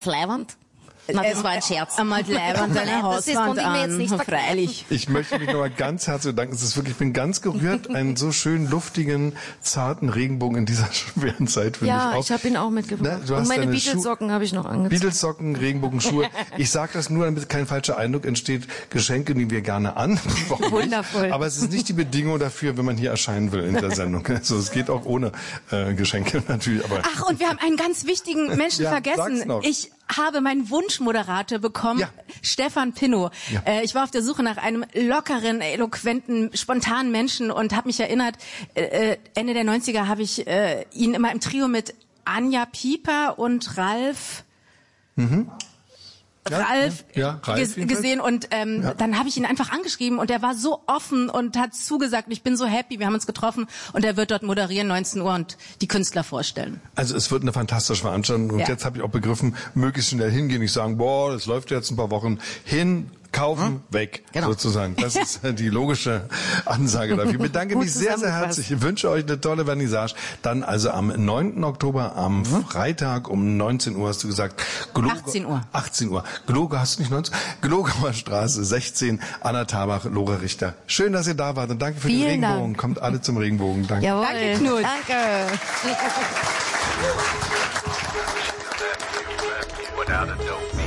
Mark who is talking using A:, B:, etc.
A: Leibwand? Na, das war ein Scherz.
B: Einmal Leibwand deine Hauswand an, freilich.
C: Ich möchte mich nochmal ganz herzlich bedanken. Es ist wirklich, ich bin ganz gerührt, einen so schönen, luftigen, zarten Regenbogen in dieser schweren Zeit, finde ich auch.
A: Ja, ich habe ihn auch mitgebracht.
C: Du hast
A: und meine Beatles-Socken habe ich noch angezogen.
C: Beatles-Socken, Regenbogenschuhe. Ich sage das nur, damit kein falscher Eindruck entsteht. Geschenke nehmen wir gerne an.
A: Wundervoll.
C: Aber es ist nicht die Bedingung dafür, wenn man hier erscheinen will in der Sendung. Also es geht auch ohne Geschenke natürlich. Aber
B: ach, und wir haben einen ganz wichtigen Menschen vergessen.
C: Sag's noch.
B: Ich habe meinen Wunschmoderator bekommen, Stefan Pinnow.
C: Ja.
B: Ich war auf der Suche nach einem lockeren, eloquenten, spontanen Menschen und habe mich erinnert, Ende der 90er habe ich ihn immer im Trio mit Anja Pieper und Ralf gesehen und dann habe ich ihn einfach angeschrieben und er war so offen und hat zugesagt, ich bin so happy, wir haben uns getroffen und er wird dort moderieren, 19 Uhr und die Künstler vorstellen.
C: Also es wird eine fantastische Veranstaltung und jetzt habe ich auch begriffen, möglichst schnell hingehen, nicht sagen, boah, das läuft jetzt ein paar Wochen, hin, kaufen, weg, sozusagen. Das ist die logische Ansage dafür. Ich bedanke mich sehr, sehr herzlich. Ich wünsche euch eine tolle Vernissage. Dann also am 9. Oktober, am Freitag um 19 Uhr, hast du gesagt.
B: 18 Uhr.
C: 18 Uhr. Hast du nicht 19? Glogauer Straße 16, Anna Thabach, Lora Richter. Schön, dass ihr da wart und danke für den Regenbogen. Kommt alle zum Regenbogen. Danke.
A: Jawohl.
B: Danke, Knut.
A: Danke.
D: Without a dope.